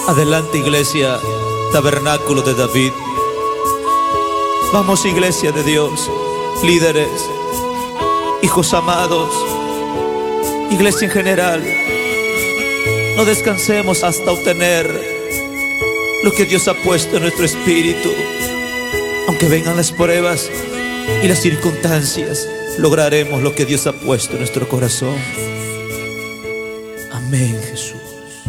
Adelante, iglesia, tabernáculo de David. Vamos, iglesia de Dios, líderes, hijos amados, iglesia en general. No descansemos hasta obtener lo que Dios ha puesto en nuestro espíritu. Aunque vengan las pruebas y las circunstancias, lograremos lo que Dios ha puesto en nuestro corazón. Amén, Jesús.